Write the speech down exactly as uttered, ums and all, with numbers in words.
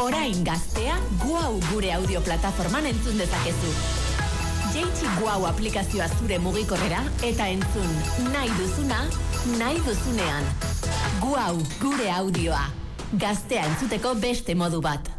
Orain gaztea Guau gure audio plataforman entzun dezakezu. Jeitsi Guau aplikazioa zure mugikorrera eta entzun nahi duzuna, nahi duzunean. Guau gure audioa. Gaztea entzuteko beste modu bat.